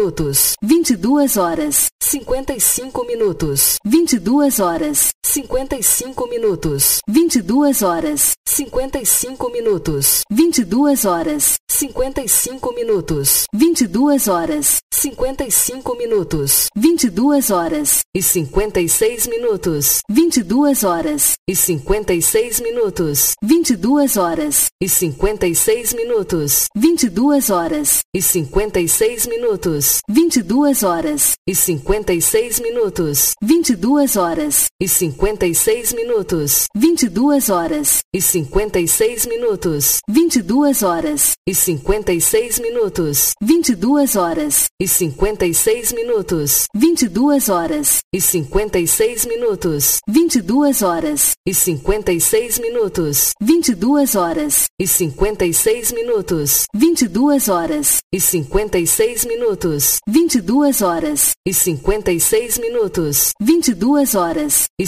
minutos, 22 horas, 55 minutos, 22 horas, 55 minutos, 22 horas, 55 minutos, 22 horas, 55 minutos, 22 horas, 55 minutos, 22 horas e 56 minutos, 22 horas e 56 minutos, 22 horas e 56 minutos, 22 horas e 56 minutos, 22 horas e 56 minutos, 22 horas e 56 minutos, 22 horas e 56 minutos, 22 horas e 56 minutos, 22 horas e 56 minutos, 22 horas e 56 minutos, 22 horas e 56 minutos, 22 horas e 56 minutos, 22 horas e 56 minutos, 22 horas e 56 minutos, 22 horas e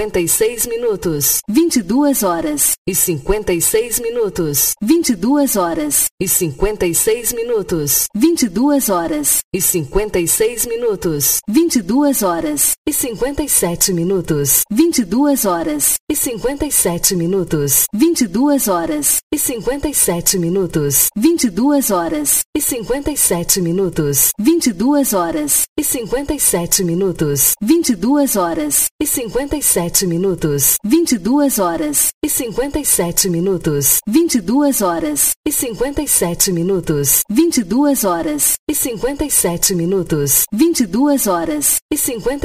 56 minutos, 22 horas e 56 minutos, 22 horas e 56 minutos, 22 horas e 56 minutos, 22 horas e 57 minutos, 22 horas e 57 minutos, 22 horas e 57 minutos, 22 horas e 57 minutos, 22 horas e 57 minutos, 22 horas e 57 minutos, 22 horas e 57 minutos, 22 horas e 57 minutos, 22 horas e 57 minutos, 22 horas e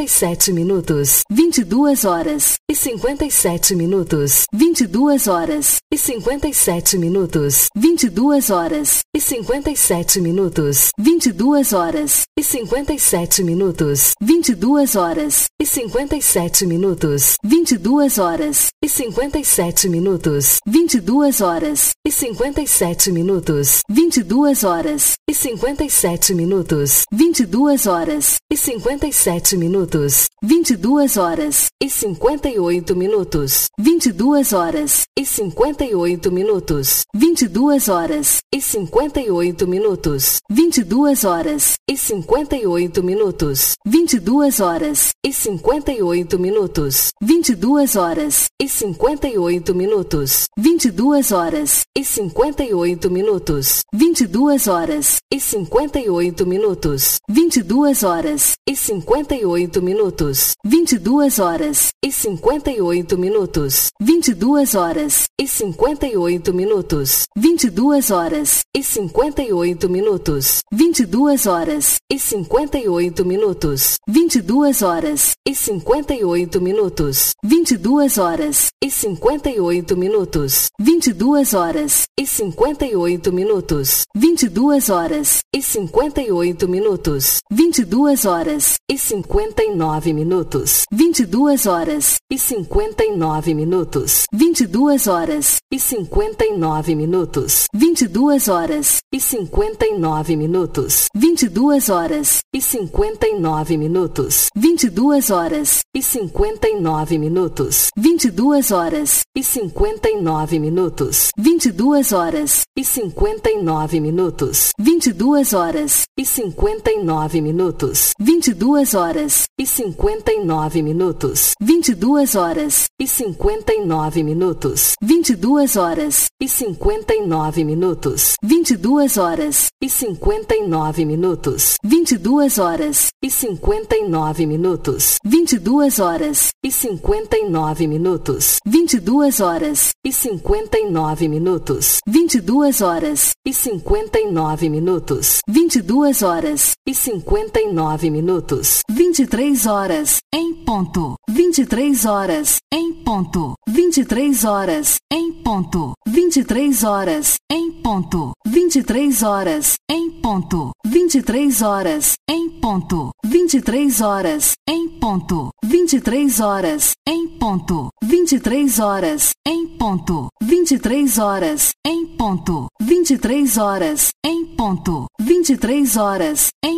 57 minutos, 22 horas e 57 minutos, 22 horas e 57 minutos, 22 horas e 57 minutos, 22 horas e 57 minutos, 22 horas e 57 minutos, 22 horas e 57 minutos, 22 horas e 57 minutos, 22 horas e 57 minutos, 22 horas e 57 minutos, 22 horas e 58 minutos, 22 horas e 58 minutos, 22 horas e 58 minutos, 22 horas e 58 minutos, 22 horas e 58 minutos, 22 horas e 58 minutos, 22 horas e 58 minutos, 22 horas e 58 minutos, 22 horas e 58 minutos, 22 horas e 58 minutos, 22 horas e 58 minutos, 22 horas e 58 minutos, 22 horas e 58 minutos, 22 horas e 58 minutos, 22 horas e 58 minutos, 22 horas e 58 minutos, 22 horas e 58 minutos, 22 horas e 59 minutos, 22 horas e 59 minutos, 22 horas e 59 minutos, 22 horas e 59 minutos, 22 horas e 59 minutos, 22 horas e 59 minutos, 22 horas e 59 minutos, 22 horas e 59 minutos, 22 horas e 59 minutos, 22 horas e 59 minutos, 22 horas e 59 minutos, 22 horas e 59 minutos, 22 horas e 59 minutos, 22 horas e 59 minutos, 22 horas e 59 minutos, 22 horas e 59 minutos, 22 horas e 59 minutos, 22 horas e 59 minutos, 23 horas em ponto, 23 horas em ponto, 23 horas em ponto, 23 horas em ponto, 23 horas em ponto, 23 horas em ponto, 23 horas em ponto, 23 horas em ponto, 23 horas, em ponto. 23 horas, em ponto. 23 horas, em ponto. 23 horas, em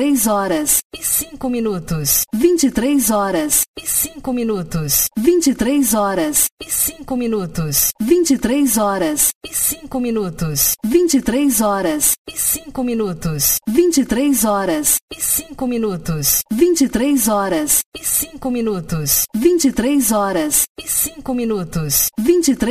23 horas e 5 minutos. 23 horas e 5 minutos. 23 horas e 5 minutos. 23 horas e 5 minutos. 23 horas e 5 minutos. 23 horas e 5 minutos. 23 horas e 5 minutos. 23 horas e 5 minutos. 23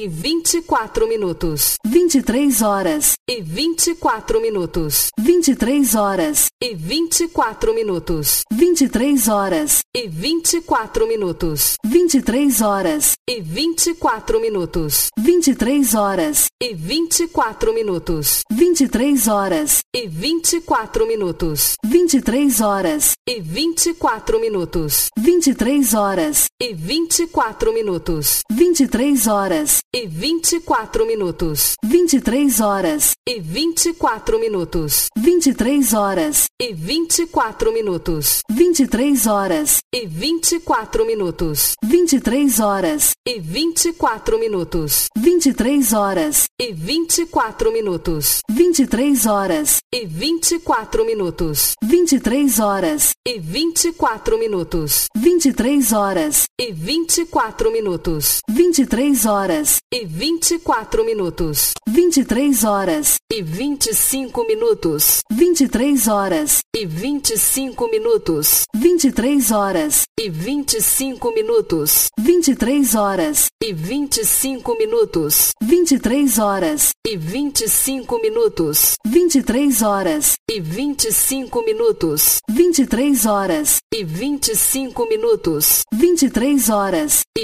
e 24 minutos. 23 horas e 24 minutos. 23 horas e 24 minutos. 23 horas e 24 minutos. 23 horas e 24 minutos. 23 horas e 24 minutos. 23 horas e 24 minutos. 23 horas e 24 minutos. 23 horas e 24 minutos. 23 horas e 24 minutos. 23 horas e 24 minutos. 23 horas e 24 minutos. 23 horas e 24 minutos. 23 horas e 24 minutos. 23 horas e 24 minutos. 23 horas e 24 minutos. 23 horas e 24 minutos. 23 horas e 24 minutos. 23 horas e 24 minutos. 23 horas e 25 minutos. 23 horas e 25 minutos. 23 horas e 25 minutos. 23 horas e 25 minutos. 23 horas e 25 minutos. 23 horas e 25 minutos. 23 horas e 25 minutos. 23 horas e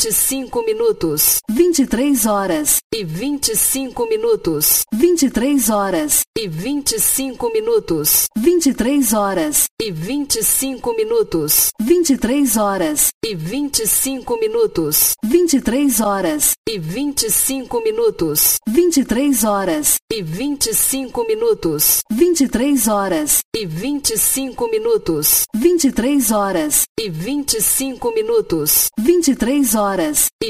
25 minutos. 23 horas e 25 minutos. 23 horas e 25 minutos. 23 horas e 25 minutos. 23 horas e 25 minutos. 23 horas e 25 minutos. 23 horas e 25 minutos. 23 horas e 25 minutos. 23 horas e 25 minutos. 23 horas e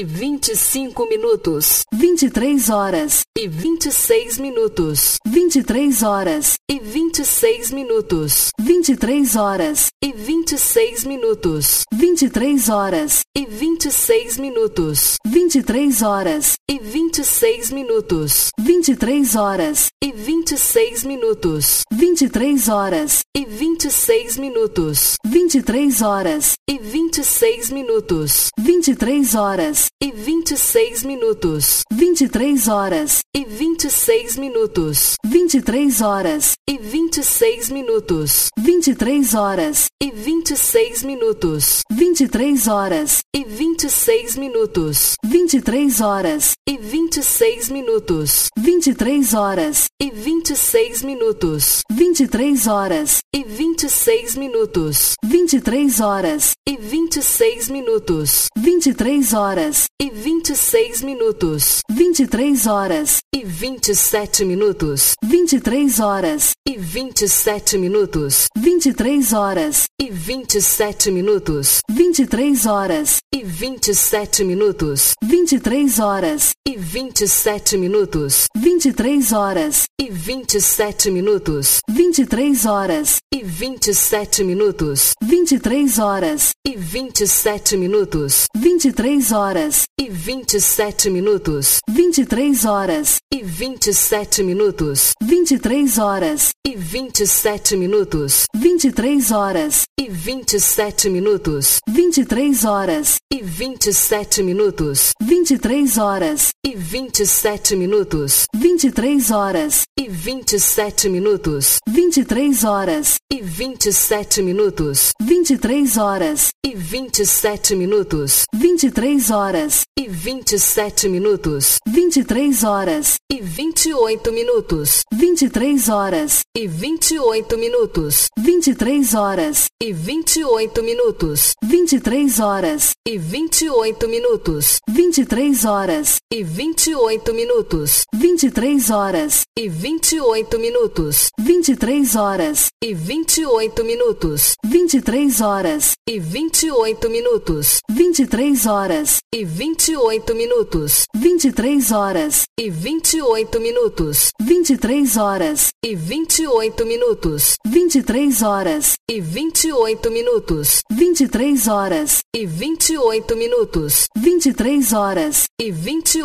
25 minutos. 23 horas e 26 minutos. 23 horas e 26 minutos. 23 horas e 26 minutos. 23 horas e 26 minutos. 23 horas e 26 minutos. 23 horas e 26 minutos. 23 horas e 26 minutos. 23 horas e 26 minutos. 23 horas e 26 minutos. 23 horas e 26 minutos. 23 horas e 26 minutos. 23 horas e 26 minutos. 23 horas e 26 minutos. 23 horas e 26 minutos. 23 horas e 26 minutos. 23 horas e 26 minutos. 23 horas e 26 minutos. 23 horas e 26 minutos. 23 horas e 27 minutos. 23 horas e 27 minutos. 23 horas e 27 minutos. 23 horas e 27 minutos. 23 horas e 27 minutos. 23 horas e 27 minutos. 23 horas e 27 minutos. 23 horas e 27 minutos. 23 horas e 27 minutos. 23 horas e 27 minutos. 23 horas e 27 minutos. 23 horas e 27 minutos. 23 horas e 27 minutos. 23 horas e 27 minutos. 23 horas e 27 minutos. 23 horas e 27 minutos. 23 horas e 27 minutos. 23 horas e 27 minutos. 23 horas e 28 minutos. 23 horas e 28 minutos. 23 horas e 28 minutos. 23 horas e 28 minutos. 23 horas e 28 minutos. 23 horas e 28 minutos. 23 horas e 28 minutos. 23 horas e 28 minutos. 23 horas e 28 minutos. 23 horas e 28 minutos. 23 horas e 28 minutos. 23 horas e 28 minutos. 23 horas e 28 minutos. 23 horas e 28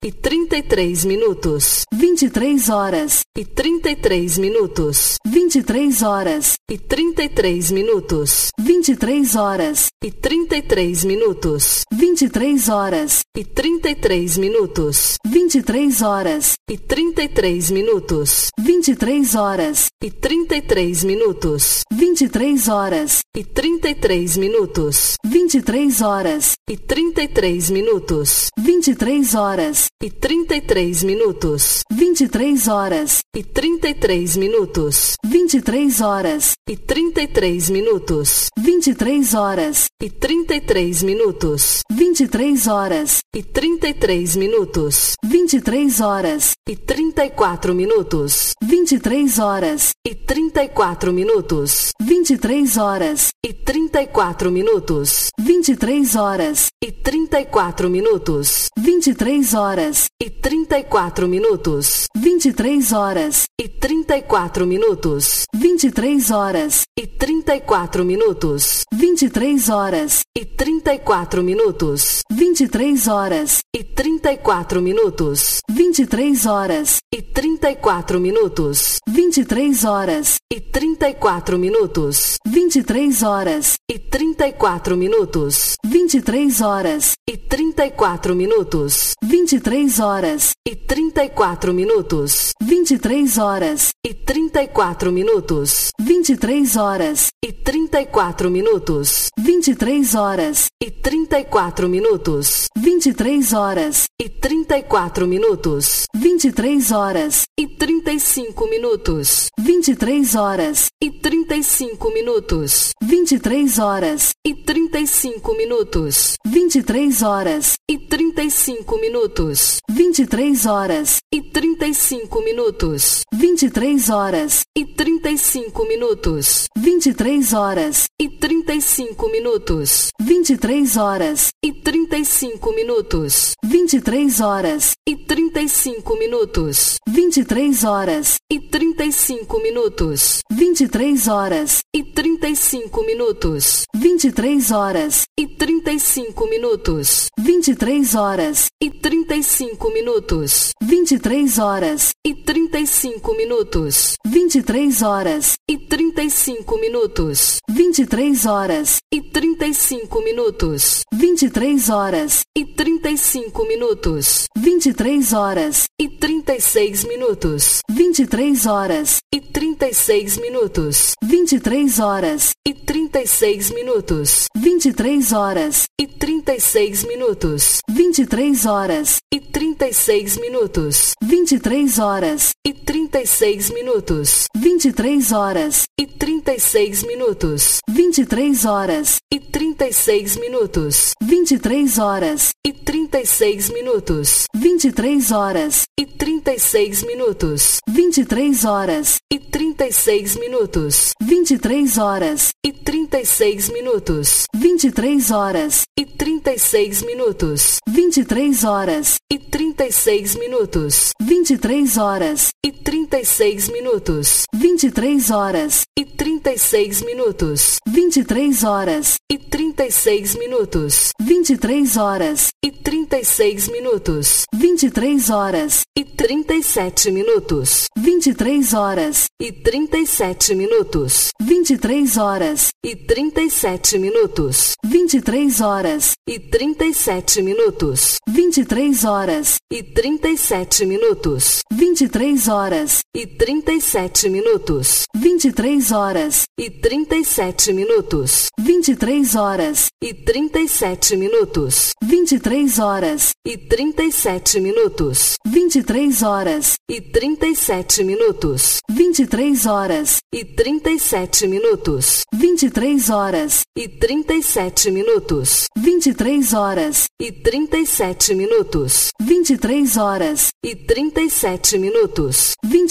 e 33 minutos. 23 horas e 33 minutos. 23 horas e 33 minutos. 23 horas e 33 minutos. 23 horas e 33 minutos. 23 horas e 33 minutos. 23 horas e 33 minutos. 23 horas e 33 minutos. 23 horas e 33 minutos. 23 horas e 33 minutos. 23 horas e 33 minutos. 23 horas e 33 minutos. 23 horas e 33 minutos. 23 horas e 33 minutos. 23 horas e 34 minutos. 23 horas e 34 minutos. 23 horas e 34 minutos. 23 horas e 34 minutos. 23 horas e 34 minutos. 23 horas e 34 minutos. 23 horas e 34 minutos. 23 horas e 34 minutos. 23 horas e 34 minutos. 23 horas e 34 minutos. 23 horas e 34 minutos. 23 horas e 34 minutos. 23 horas e 34 minutos. 23 horas e 34 minutos. 23 horas e 34 minutos. 23 horas e 34 minutos. 23 horas e 34 minutos. 23 horas e 34 minutos. 23 horas e 35 minutos. 23 horas e 35 minutos. 23 horas e 35 minutos. 23 horas e 35 minutos. 23 horas e 35 minutos. 23 horas e 35 minutos. 23 horas e 35 minutos. 23 horas e 35 minutos. 23 horas e 35 minutos. 23 horas e 35 minutos. 23 horas e 35 minutos. 23 horas e 35 minutos. 23 horas e 35 minutos. 23 horas e 35 minutos. 23 horas e 35 minutos. 23 horas e 35 minutos. 23 horas e 35 minutos. 23 horas e 36 minutos. 23 horas e 36 minutos. 23 horas e 36 minutos. 23 horas e 36 minutos. 23 horas e 36 minutos. 23 horas e 36 minutos. 23 horas e 36 minutos. 23 horas e 36 minutos. 23 horas e 36 minutos. 23 horas e 36 minutos. 23 horas e 36 minutos. 23 horas e 36 minutos. 23 horas e 36 minutos. 23 horas e 36 minutos. 23 horas e 36 minutos. 23 horas e 36 minutos. 23 horas e 36 minutos. 23 horas e 36 minutos. 23 horas e 37 minutos. 23 horas e 37 minutos. 23 horas e 37 minutos. 23 horas e 37 minutos. 23 horas e 37 minutos. 23 horas e 37 minutos. 23 horas e 37 minutos. 23 horas e 37 minutos. 23 horas e 37 minutos. 23 horas e 37 minutos. 23 horas e 37 minutos. 23 horas e 37 minutos. 23 horas e 37 minutos. 23 horas e 37 minutos. 23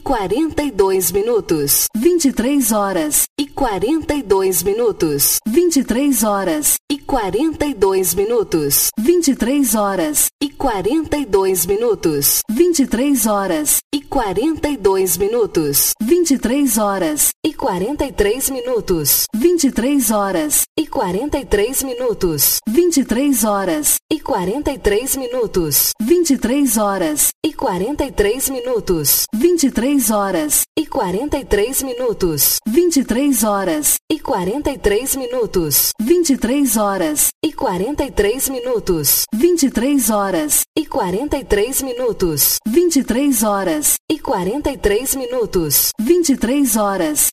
42 minutos. 23 horas 42 minutos. 23 horas 42 minutos. 23 horas 42 minutos. 23 horas 42 minutos. 23 horas 43 minutos. 23 horas 43 minutos. 23 horas 43 minutos. 23 horas 43 minutos. 23 horas 43 minutos. 23 horas 43 minutos. 23 horas 43 minutos. 23 horas 43 minutos. 23 horas 43 minutos. 23 horas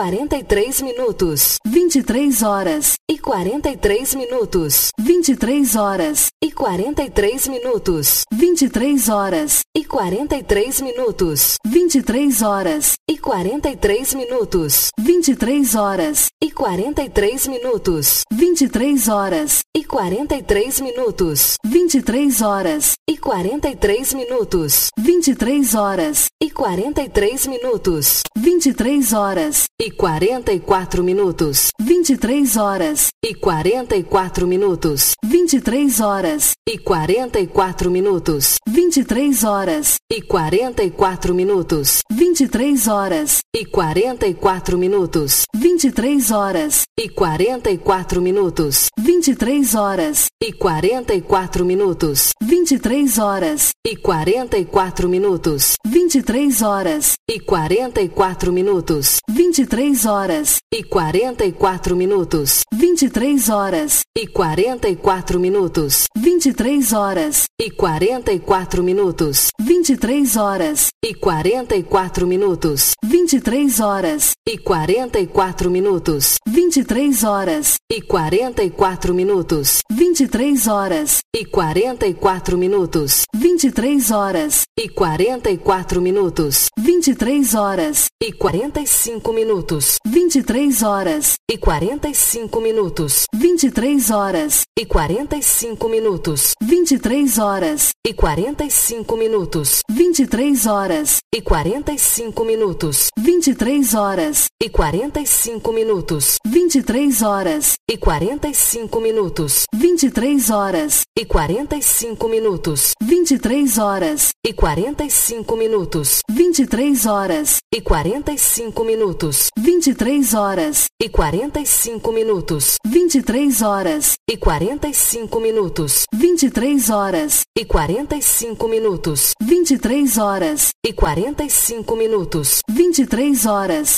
43 minutos. 23 horas 43 minutos. 23 horas 43 minutos. 23 horas 43 minutos. 23 horas 43 minutos. 23 horas 43 minutos. 23 horas 43 minutos. 23 horas 43 minutos. 23 horas 43 minutos. 23 horas 44 minutos. 23 horas 44 minutos. 23 horas 44 minutos. 23 horas 44 minutos. 23 horas 44 minutos. 23 horas 44 minutos. 23 horas 44 minutos. 23 horas 44 minutos. 23 horas 44 minutos. 23 horas 44 minutos. 23 horas 44 minutos. 23 horas 44 minutos. 23 horas 44 minutos. 23 horas 44 minutos. 23 horas 44 minutos. 23 horas 44 minutos. 23 horas 44 minutos. 23 horas 45 minutos. 23 horas 45 minutos. 23 horas 45 minutos. 23 horas 45 minutos. 23 horas 45 minutos. 23 horas 45 minutos. 23 horas 45 minutos. 23 horas 45 minutos. 23 horas 45 minutos. 23 horas 45 minutos. 23 horas 45 minutos. 23 horas 45 minutos. 23 horas 45 minutos. 23 horas 45 minutos. 23 horas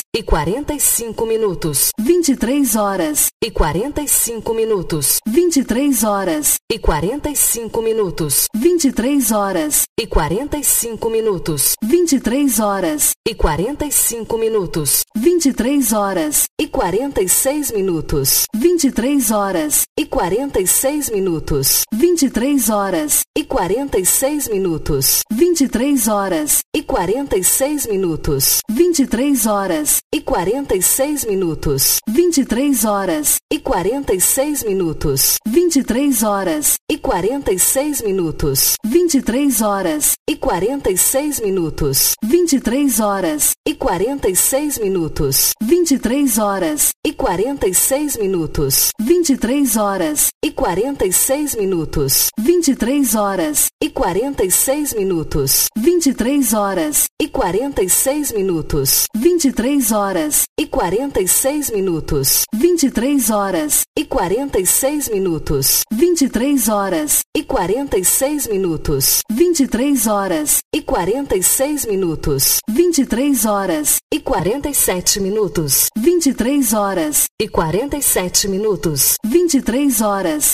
45 minutos. 23 horas 45 minutos. 23 horas 45 minutos. 23 horas 45 minutos. 23 horas 45 minutos. 23 horas 46 minutos. 23 horas 46 minutos. 23 horas 46 minutos. 23 horas 46 minutos. 23 horas 46 minutos. 23 horas 46 minutos. 23 horas 46 minutos. 23 horas 46 minutos. 23 horas 46 minutos. 23 horas 46 minutos. 23 horas 46 minutos. 23 horas 46 minutos. 23 horas 46 minutos. 23 horas 46 minutos. 23 horas 46 minutos. 23 horas 46 minutos. 23 horas 46 minutos. 23 horas 47 minutos. 23 horas 47 minutos. 23 horas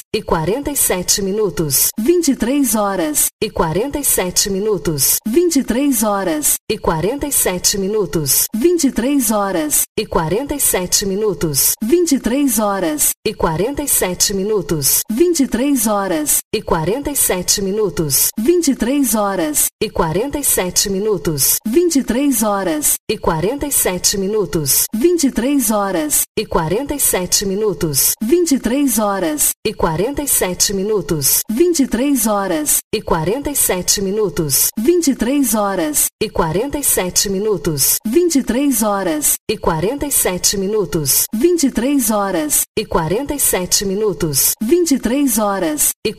47 minutos. 23 horas 47 minutos. 23 horas 47 minutos. 23 horas 47 minutos. 23 horas 47 minutos. 23 horas 47 minutos. 23 horas 47 minutos. 23 horas 47 minutos. 23 horas 47 minutos. 23 horas 47 minutos. 23 horas 47 minutos. 23 horas 47 47 minutos. 23 horas e 47 minutos. 23 horas e 47 minutos. 23 horas e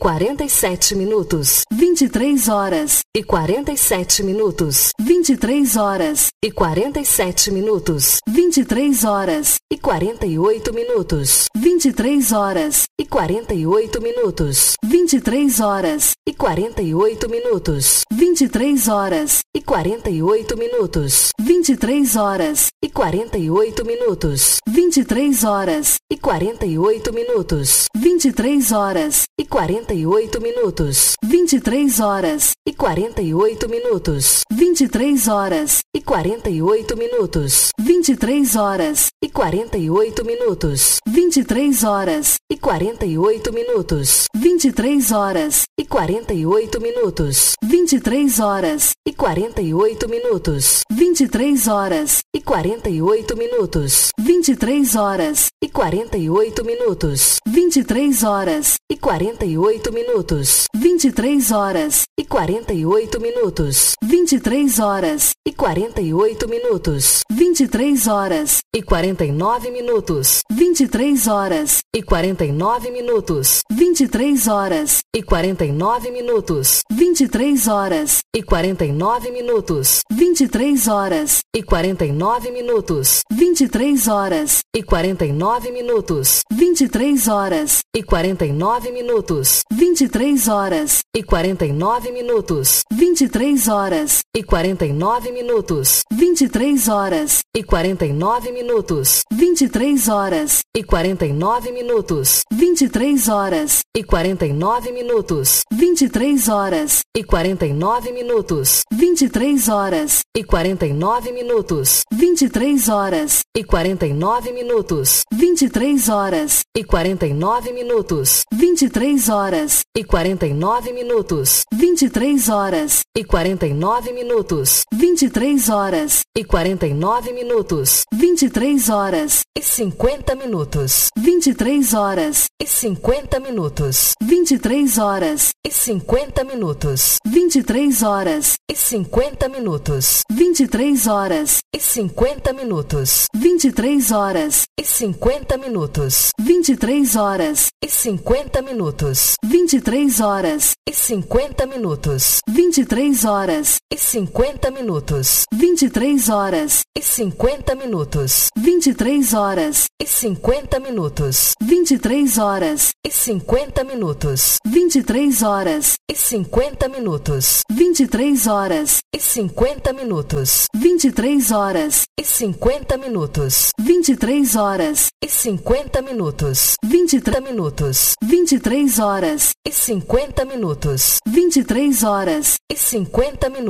47 minutos. 23 horas e 47 minutos. 23 horas e 47 minutos. 23 horas e 48 minutos. 23 horas e 48 minutos. 23 horas e 48 minutos. 23 horas e 48 minutos. 23 horas e 48 minutos. 23 horas e 48 minutos. 23 horas e 48 minutos. 23 horas e 48 minutos. 23 horas e 48 minutos. 23 horas e 48 minutos. 23 horas e 48 minutos. 23 horas e 48 minutos. 23 horas e 48 minutos. 23 horas e 48 minutos. 23 horas e 48 minutos. 23 horas e 48 minutos. 23 horas e 48 minutos. 23 horas e 48 minutos. 23 horas e 49 minutos. 23 horas e 49 minutos. 23 horas e 49 minutos. 23 horas e 49 minutos. 23 horas e 49 minutos. 23 horas e 49 minutos. 23 horas e 49 minutos. 23 horas e 49 minutos. 23 horas e 49 minutos. 23 horas e 49 minutos. 23 horas e 49 minutos. 23 horas e 49 minutos. 23 horas e 49 minutos. 23 horas e 49 minutos. 23 horas e 49 minutos. 23 horas e 49 minutos. 23 horas e 49 minutos. 23 horas e 49 minutos. 23 horas e 49 minutos. 23 horas e 50 minutos. 23 horas e 50 minutos. 23 horas e 50 minutos. 23 horas e 50 minutos. 23 horas e 50 minutos. 23 horas e 50 minutos. 23 horas e 50 minutos. 23 horas e 50 minutos. 23 horas e 50 minutos. 23 horas e 50 minutos. 23 horas e 50 minutos. 23 horas e 50 minutos. 23 horas e 50 minutos. 23 horas e 50 minutos. 23 horas e 50 minutos. 23 horas e 50 minutos. 23 minutos. 23 horas e 50 minutos. 23 horas e 50 minutos.